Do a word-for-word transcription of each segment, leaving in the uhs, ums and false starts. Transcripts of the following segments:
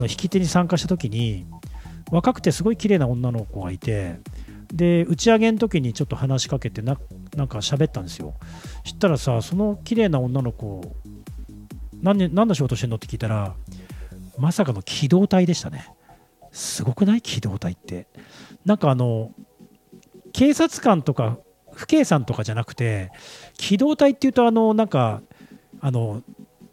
引き手に参加した時に若くてすごい綺麗な女の子がいて、で打ち上げの時にちょっと話しかけて な, なんか喋ったんですよ。そしたらさ、その綺麗な女の子 何, 何の仕事してんのって聞いたら、まさかの機動隊でしたね。すごくない？機動隊ってなんかあの警察官とか父兄さんとかじゃなくて、機動隊っていうとあのなんかあの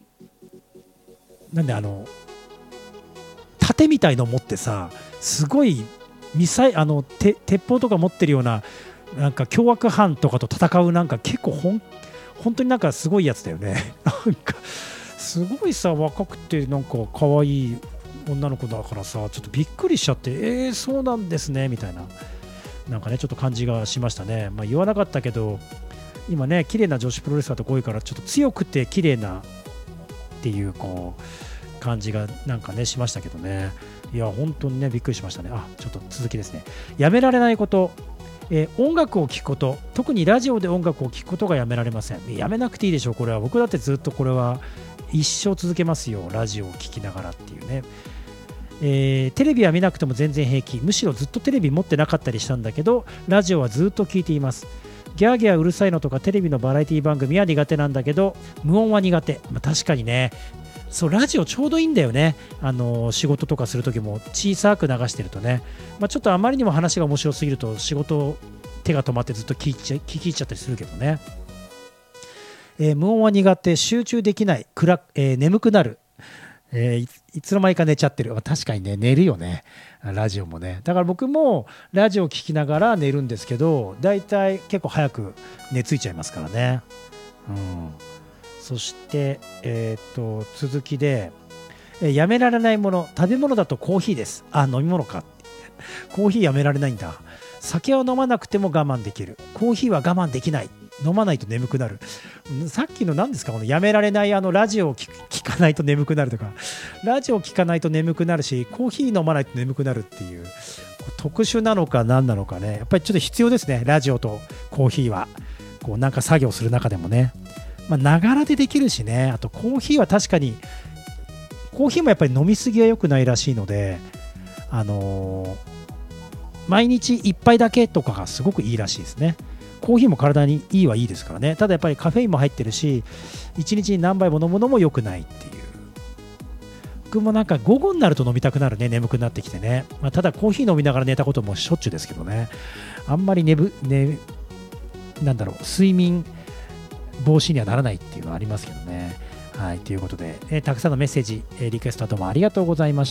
なんであの盾みたいの持ってさ、すごいミサイあのて鉄砲とか持ってるようななんか凶悪犯とかと戦う、なんか結構ほん本当になんかすごいやつだよね。なんかすごいさ、若くてなんか可愛い女の子だからさ、ちょっとびっくりしちゃって、えー、そうなんですねみたいな、なんかねちょっと感じがしましたね。まあ、言わなかったけど今ね綺麗な女子プロレスラーと多いから、ちょっと強くて綺麗なっていうこう感じがなんかねしましたけどね。いや本当にねびっくりしましたね。あ、ちょっと続きですね。やめられないこと、えー、音楽を聴くこと、特にラジオで音楽を聴くことがやめられません。やめなくていいでしょう。これは僕だってずっとこれは一生続けますよ。ラジオを聴きながらっていうね。えー、テレビは見なくても全然平気。むしろずっとテレビ持ってなかったりしたんだけど、ラジオはずっと聞いています。ギャーギャーうるさいのとかテレビのバラエティ番組は苦手なんだけど、無音は苦手。まあ、確かにね、そうラジオちょうどいいんだよね。あのー、仕事とかするときも小さく流してるとね、まあ、ちょっとあまりにも話が面白すぎると仕事手が止まってずっと聞いちゃ聞き入っちゃったりするけどね。えー、無音は苦手、集中できない、暗、えー、眠くなる、えーい、いつの間にか寝ちゃってる。確かにね、寝るよね、ラジオもね。だから僕もラジオ聞きながら寝るんですけど、だいたい結構早く寝ついちゃいますからね。うん、そして、えー、と続きで、えー、やめられないもの、食べ物だとコーヒーです。あ、飲み物か。コーヒーやめられないんだ。酒を飲まなくても我慢できる。コーヒーは我慢できない。飲まないと眠くなる。さっきの何ですか、このやめられない、あのラジオを 聞, 聞かないと眠くなるとか、ラジオを聞かないと眠くなるし、コーヒー飲まないと眠くなるっていう、特殊なのか何なのかね。やっぱりちょっと必要ですね、ラジオとコーヒーは。こうなんか作業する中でもね、ながらでできるしね。あとコーヒーは確かに、コーヒーもやっぱり飲みすぎは良くないらしいので、あのー、毎日一杯だけとかがすごくいいらしいですね。コーヒーも体にいいはいいですからね。ただやっぱりカフェインも入ってるし、いちにちに何杯も飲むのも良くないっていう。僕もなんか午後になると飲みたくなるね、眠くなってきてね。まあ、ただコーヒー飲みながら寝たこともしょっちゅうですけどね。あんまり寝ぶ、ね、なんだろう、睡眠防止にはならないっていうのはありますけどね。はい、ということで、えー、たくさんのメッセージ、えー、リクエストどうもありがとうございました。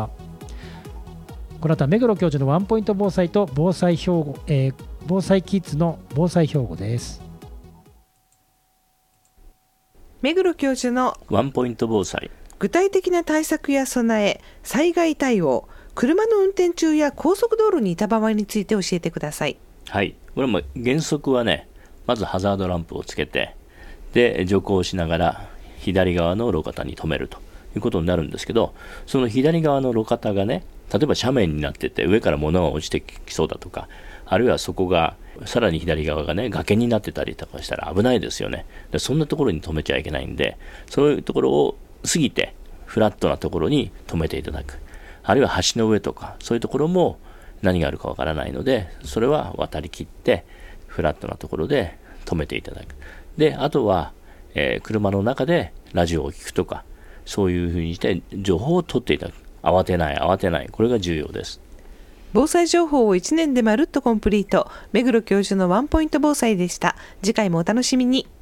この後は目黒教授のワンポイント防災と防災兵庫、えー、防災キッズの防災兵庫です。 目黒教授のワンポイント防災、 具体的な対策や備え、災害対応、車の運転中や高速道路にいた場合について教えてください。 はい、これも原則はね、まずハザードランプをつけて、で徐行しながら左側の路肩に止めるということになるんですけど、その左側の路肩がね、例えば斜面になってて上から物が落ちてきそうだとか、あるいはそこがさらに左側がね崖になってたりとかしたら危ないですよね。でそんなところに止めちゃいけないんで、そういうところを過ぎてフラットなところに止めていただく。あるいは橋の上とかそういうところも何があるかわからないので、それは渡り切ってフラットなところで止めていただく。であとは、えー、車の中でラジオを聞くとか、そういうふうにして情報を取っていただく。慌てない慌てない、これが重要です。 防災情報をいちねんでまるっとコンプリート、目黒教授のワンポイント防災でした。次回もお楽しみに。